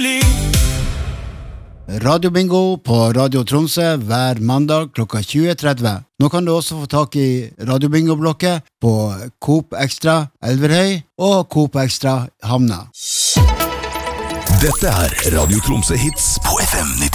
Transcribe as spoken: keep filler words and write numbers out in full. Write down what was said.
mulig. Radio Bingo på Radio Tromsø hver mandag klokka tjue tretti. Nå kan du også få tak i Radio Bingo-blokket på Coop Extra Elverhøy og Coop Extra Hamna. Dette er Radio Tromsø Hits på F M nitti.